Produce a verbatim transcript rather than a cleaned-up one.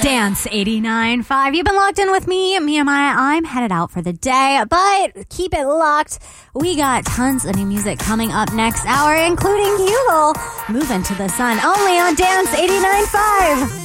Dance eighty-nine point five. You've been locked in with me, Mia Maya. I'm headed out for the day, but keep it locked. We got tons of new music coming up next hour, including Hugo. Move into the sun only on Dance eighty-nine point five.